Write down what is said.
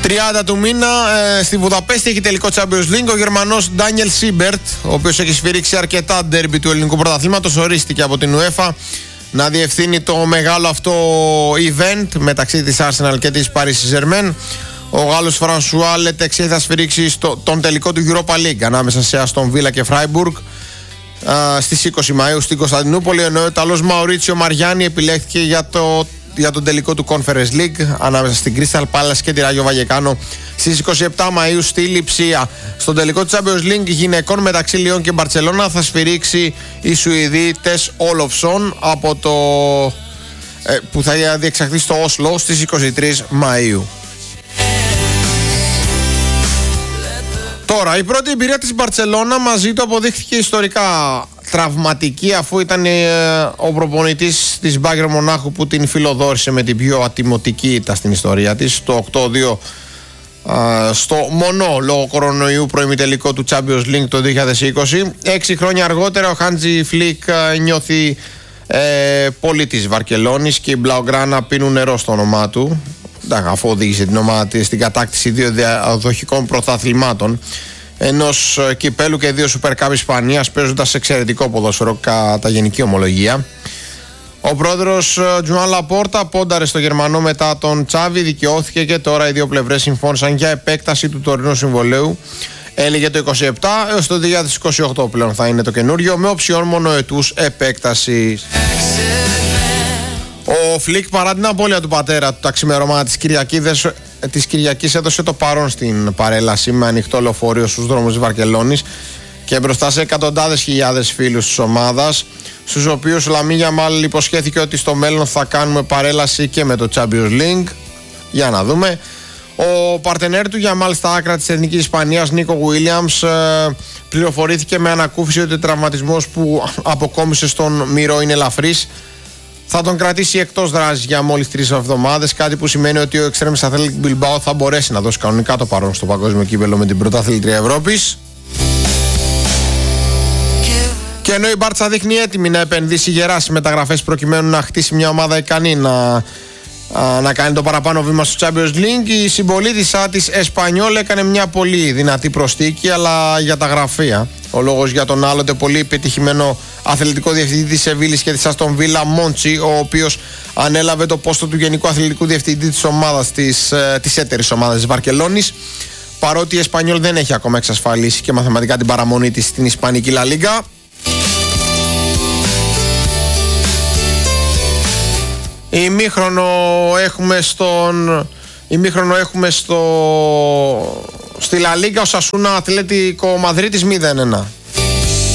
30 του μήνα στη Βουδαπέστη έχει τελικό Champions League. Ο Γερμανός Ντάνιελ Σίμπερτ, ο οποίος έχει σφυρίξει αρκετά ντέρμπι του ελληνικού πρωταθλήματος, ορίστηκε από την UEFA να διευθύνει το μεγάλο αυτό event μεταξύ της Arsenal και της Paris Saint-Germain. Ο Γάλλος Φρανσουά Λετεξέ θα σφυρίξει τον τελικό του Europa League ανάμεσα σε Αστον Βίλα και Φράιμπουργκ στις 20 Μαΐου στην Κωνσταντινούπολη, ενώ ο Ιταλός Μαουρίτσιο Μαριάννη επιλέχθηκε για τον τελικό του Conference League ανάμεσα στην Crystal Palace και τη Ράγιο Βαγεκάνο στις 27 Μαΐου στη Λειψία. Στον τελικό του Champions League γυναικών μεταξύ Λιόν και Μπαρτσελώνα θα σφυρίξει η Σουηδή Τες Όλοφσον που θα διεξαχθεί στο Όσλο στις 23 Μαΐου. Τώρα, η πρώτη εμπειρία της Μπαρτσελώνα μαζί του αποδείχθηκε ιστορικά τραυματική, αφού ήταν ο προπονητής της Μπάγερν Μονάχου που την φιλοδόρησε με την πιο ατιμωτική ήττα στην ιστορία της, το 8-2 στο Μονό λόγω κορονοϊού προημιτελικό του Champions League το 2020. 6 χρόνια αργότερα ο Χάντζι Φλικ νιώθει πολύ της Βαρκελόνης και οι Μπλαουγκράνα πίνουν νερό στο όνομά του, αφού οδήγησε την ομάδα της στην κατάκτηση 2 διαδοχικών πρωταθλημάτων, ενός κυπέλου και 2 Super Cup Ισπανίας, παίζοντας εξαιρετικό ποδόσφαιρο κατά γενική ομολογία. Ο πρόεδρος Τζουάν Λαπόρτα πόνταρε στο Γερμανό μετά τον Τσάβη, δικαιώθηκε και τώρα οι δύο πλευρές συμφώνησαν για επέκταση του τωρινού συμβολέου. Έλεγε το 27 έως το 2028 πλέον θα είναι το καινούριο, με οψιόν μονοετούς επέκτασης. Ο Φλικ, παρά την απώλεια του πατέρα του τα ξημερώματα της Κυριακής, έδωσε το παρόν στην παρέλαση με ανοιχτό λεωφορείο στους δρόμους της Βαρκελόνης και μπροστά σε εκατοντάδες χιλιάδες φίλους της ομάδας, στους οποίους ο Λαμίν Γιαμάλ υποσχέθηκε ότι στο μέλλον θα κάνουμε παρέλαση και με το Champions League. Για να δούμε. Ο παρτενέρ του Γιαμάλ στα άκρα της Εθνικής Ισπανίας, Νίκο Γουίλιαμς, πληροφορήθηκε με ανακούφιση ότι ο τραυματισμός που αποκόμισε στον Μυρό είναι ελαφρύς. Θα τον κρατήσει εκτός δράσης για μόλις 3 εβδομάδες, κάτι που σημαίνει ότι ο Extremis Athletic Bilbao θα μπορέσει να δώσει κανονικά το παρόν στο παγκόσμιο κύπελλο με την πρωταθλήτρια Ευρώπης. Και ενώ η Μπάρτσα δείχνει έτοιμη να επενδύσει γερά στις μεταγραφές προκειμένου να χτίσει μια ομάδα ικανή να κάνει το παραπάνω βήμα στο Champions League, η συμπολίτησά της Εσπανιόλ έκανε μια πολύ δυνατή προσθήκη, αλλά για τα γραφεία. Ο λόγος για τον άλλοτε πολύ πετυχημένο αθλητικό διευθυντή της Σεβίλης και της Αστον Βίλα, Μόντσι, ο οποίος ανέλαβε το πόστο του γενικού αθλητικού διευθυντή της ομάδας της έτερης ομάδας της Βαρκελόνης, παρότι η Εσπανιόλ δεν έχει ακόμα εξασφαλίσει και μαθηματικά την παραμονή της στην Ισπανική Λα Λίγκα. Ημίχρονο έχουμε στη Λα Λίγκα, ο Σασούνα Αθλέτικο Μαδρίτης 0-1.